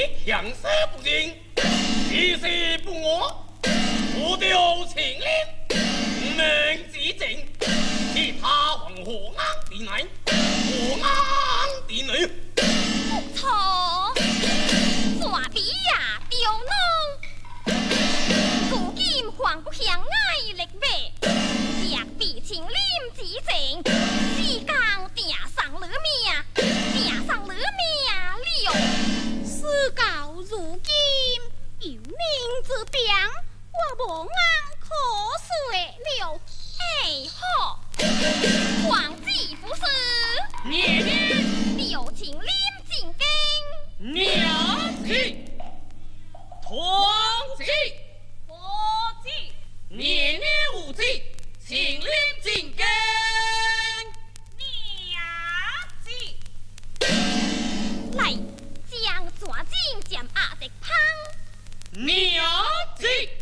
强势不仁，气势不我，不丢情令，不明之正，其他还何安地来？何安地女？ 不错，抓地呀丢弄，如今还不向爱力呗，若比情令之正，只讲定上了命，定上了命了。 事到如今，有命之病，我无安可说了。 哎好，皇子不是娘留情令进京， 娘亲，同志， 我知。 年年无忌，请令进京。 来，将抓紧将阿迪胖。 娘子。